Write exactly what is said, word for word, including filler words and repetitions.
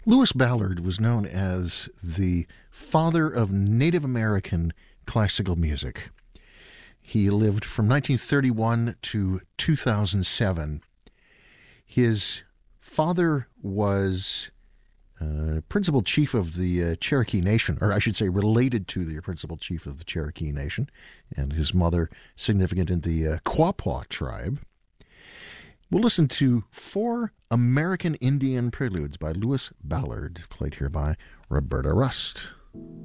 Lewis Ballard was known as the father of Native American classical music. He lived from nineteen thirty-one to two thousand seven. His father was uh, principal chief of the uh, Cherokee Nation, or I should say related to the principal chief of the Cherokee Nation, and his mother significant in the uh, Quapaw tribe. We'll listen to four American Indian preludes by Lewis Ballard, played here by Roberta Rust.